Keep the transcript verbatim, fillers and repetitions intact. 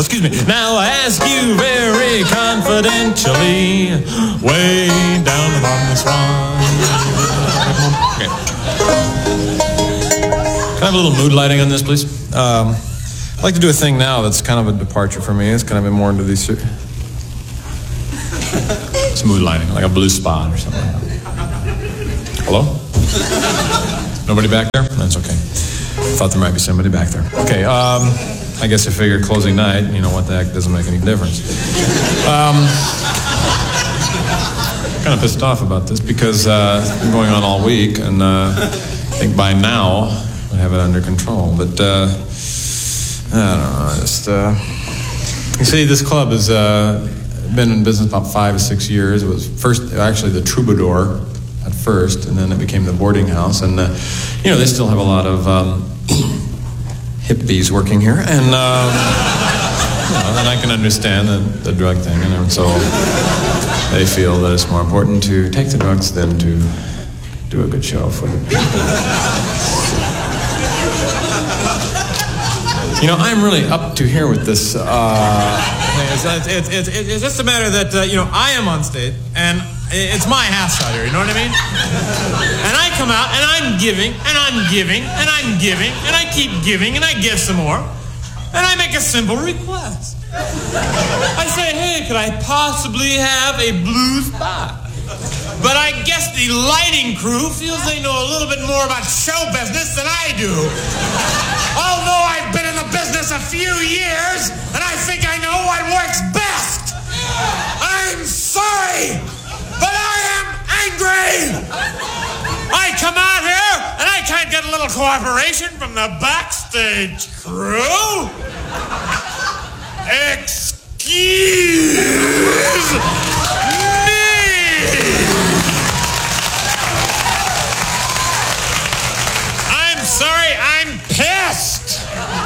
excuse me. Now I ask you very confidentially, way down the bottom of this one. Okay. Can I have a little mood lighting on this, please? Um, I'd like to do a thing now that's kind of a departure for me. It's kind of been more into these... It's mood lighting, like a blue spot or something like that. Hello? Nobody back there? That's okay. Thought there might be somebody back there. Okay, um, I guess I figured closing night, you know what the heck, doesn't make any difference. Um, kind of pissed off about this because uh, it's been going on all week, and uh, I think by now I have it under control. But uh, I don't know, I just uh, you see, this club has uh, been in business about five or six years. It was first actually the Troubadour at first, and then it became the boarding house. And uh, you know, they still have a lot of um, hippies working here, and um, you know, and I can understand the, the drug thing, and so they feel that it's more important to take the drugs than to do a good show for the people. You know, I'm really up to here with this. Uh, it's, it's, it's, it's just a matter that, uh, you know, I am on stage, and it's my house out here, you know what I mean? And I come out, and I'm giving, and I'm giving, and I'm giving, and I keep giving, and I give some more. And I make a simple request. I say, hey, could I possibly have a blue spot? But I guess the lighting crew feels they know a little bit more about show business than I do. Although I've been in the business a few years, and I think I know what works best. I'm sorry, but I am angry. I come out here, and I can't get a little cooperation from the backstage crew. Excuse